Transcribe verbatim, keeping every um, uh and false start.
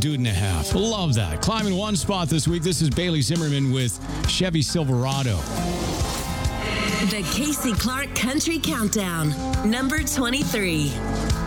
dude and a half. Love that. Climbing one spot this week. This is Bailey Zimmerman with Chevy Silverado. The Casey Clark Country Countdown, number twenty-three.